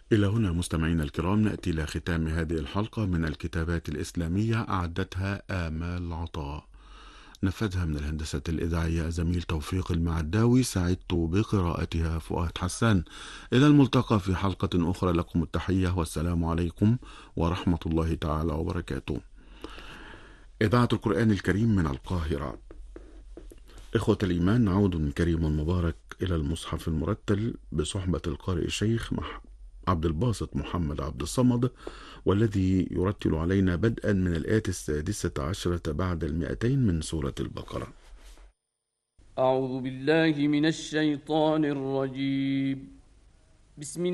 إلى هنا مستمعينا الكرام نأتي إلى ختام هذه الحلقة من الكتابات الإسلامية أعدتها آمال عطاء، نفذها من الهندسة الإذاعية زميل توفيق المعداوي، سعدت بقراءتها فؤاد حسان. إلى الملتقى في حلقة أخرى، لكم التحية والسلام عليكم ورحمة الله تعالى وبركاته. إذاعة القرآن الكريم من القاهرة. إخوة الإيمان، نعود كريم مبارك إلى المصحف المرتل بصحبة القارئ الشيخ عبد الباسط محمد عبد الصمد، والذي يرتل علينا بدءا من الآية 16 بعد 200 من سورة البقرة. أعوذ بالله من الشيطان الرجيم. بسم